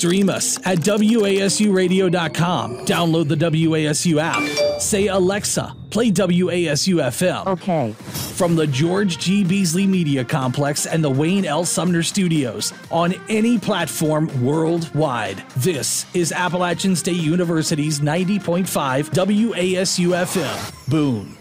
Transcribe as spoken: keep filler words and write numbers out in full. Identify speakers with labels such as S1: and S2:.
S1: Stream us at W A S U radio dot com. Download the W A S U app. Say, Alexa, play W A S U F M.
S2: Okay.
S1: From the George G. Beasley Media Complex and the Wayne L. Sumner Studios on any platform worldwide. This is Appalachian State University's ninety point five W A S U F M. Boone.